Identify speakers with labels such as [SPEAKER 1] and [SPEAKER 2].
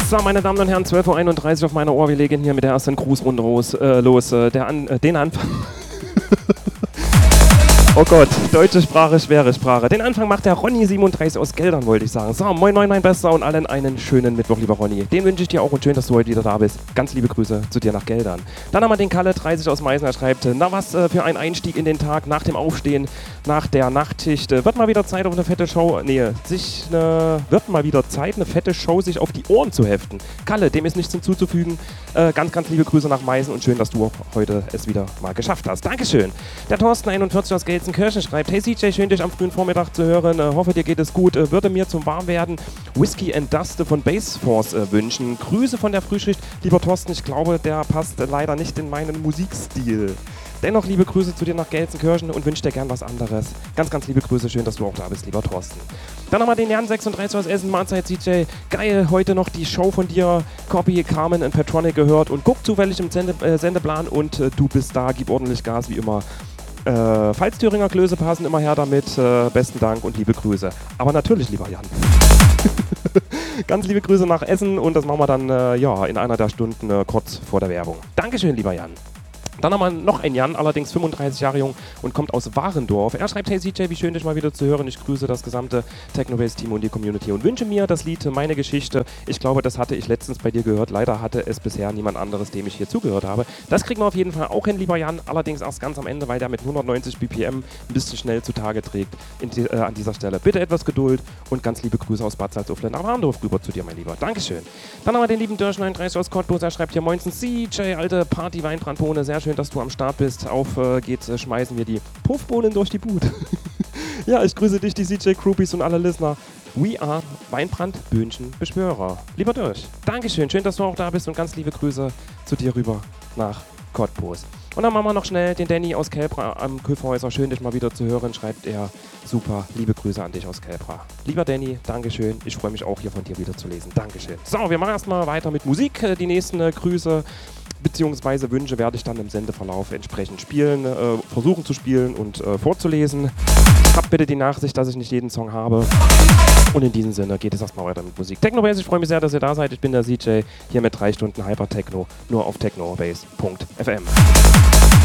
[SPEAKER 1] So, meine Damen und Herren, 12:31 Uhr auf meiner Ohr. Wir legen hier mit der ersten Grußrunde los. Den Anfang. Oh Gott, deutsche Sprache, schwere Sprache. Den Anfang macht der Ronny37 aus Geldern, wollte ich sagen. So, moin moin mein Bester und allen einen schönen Mittwoch, lieber Ronny. Den wünsche ich dir auch und schön, dass du heute wieder da bist. Ganz liebe Grüße zu dir nach Geldern. Dann haben wir den Kalle30 aus Meißen, er schreibt, na was für ein Einstieg in den Tag nach dem Aufstehen, nach der Nachtschicht. Wird mal wieder Zeit auf eine fette Show, wird mal wieder Zeit, eine fette Show sich auf die Ohren zu heften. Kalle, dem ist nichts hinzuzufügen. Ganz liebe Grüße nach Meißen und schön, dass du auch heute es wieder mal geschafft hast. Dankeschön. Der Thorsten41 aus Gelsenkirchen schreibt, hey CJ, schön dich am frühen Vormittag zu hören, hoffe dir geht es gut, würde mir zum Warmwerden Whiskey and Dust von Bass Force wünschen. Grüße von der Frühschicht. Lieber Thorsten, ich glaube, der passt leider nicht in meinen Musikstil. Dennoch liebe Grüße zu dir nach Gelsenkirchen und wünsche dir gern was anderes. Ganz liebe Grüße, schön, dass du auch da bist, lieber Thorsten. Dann haben wir den Jan36 aus Essen, Mahlzeit CJ. Geil, heute noch die Show von dir, Copy, Carmen und Petronic gehört und guck zufällig im Sendeplan und du bist da, gib ordentlich Gas, wie immer. Falls Thüringer Klöße passen, immer her damit. Besten Dank und liebe Grüße. Aber natürlich, lieber Jan. Ganz liebe Grüße nach Essen und das machen wir dann in einer der Stunden kurz vor der Werbung. Dankeschön, lieber Jan. Dann haben wir noch einen Jan, allerdings 35 Jahre jung und kommt aus Warendorf. Er schreibt, hey CJ, wie schön dich mal wieder zu hören. Ich grüße das gesamte Technobase-Team und die Community und wünsche mir das Lied Meine Geschichte. Ich glaube, das hatte ich letztens bei dir gehört. Leider hatte es bisher niemand anderes, dem ich hier zugehört habe. Das kriegen wir auf jeden Fall auch hin, lieber Jan. Allerdings erst ganz am Ende, weil der mit 190 BPM ein bisschen schnell zutage trägt. An dieser Stelle bitte etwas Geduld und ganz liebe Grüße aus Bad Salzuflen nach Warendorf rüber zu dir, mein Lieber. Dankeschön. Dann haben wir den lieben Dirsch39 aus Cottbus. Er schreibt hier, moinsen CJ, alte Party-Weinbrandbohne. Sehr schön, dass du am Start bist. Auf geht's, schmeißen wir die Puffbohnen durch die Bude. Ja, ich grüße dich, die CJ-Groupies und alle Listener. We are Weinbrand-Böhnchen-Beschwörer. Lieber Dirsch, Dankeschön, schön, dass du auch da bist und ganz liebe Grüße zu dir rüber nach Cottbus. Und dann machen wir noch schnell den Danny aus Kelbra am Küffhäuser. Schön, dich mal wieder zu hören, schreibt er. Super, liebe Grüße an dich aus Kelbra. Lieber Danny, Dankeschön. Ich freue mich auch, hier von dir wieder zu lesen. Dankeschön. So, wir machen erstmal weiter mit Musik. Die nächsten Grüße bzw. Wünsche werde ich dann im Sendeverlauf entsprechend versuchen zu spielen und vorzulesen. Habt bitte die Nachsicht, dass ich nicht jeden Song habe. Und in diesem Sinne geht es erstmal weiter mit Musik. Technobase, ich freue mich sehr, dass ihr da seid. Ich bin der CJ, hier mit 3 Stunden Hyper Techno, nur auf technobase.fm.